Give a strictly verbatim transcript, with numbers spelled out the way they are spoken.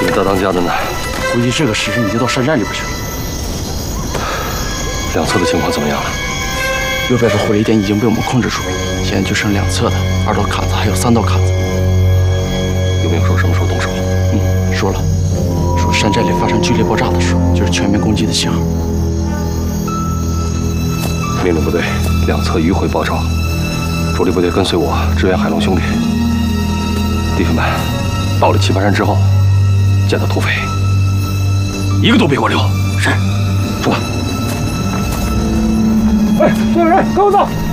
你大当家的呢？ 估计这个时辰已经到山寨里边去了。 两侧的情况怎么样了？ 右边的火力点已经被我们控制住了，现在就剩两侧的二道坎子还有三道坎子。 有没有说什么时候动手？ 嗯，说了，说山寨里发生剧烈爆炸的时候，就是全面攻击的信号。 命令部队两侧迂回包抄，主力部队跟随我支援海龙兄弟。弟兄们，到了棋盘山之后，见到土匪，一个都别给我留。是，出发。哎，队员，跟我走。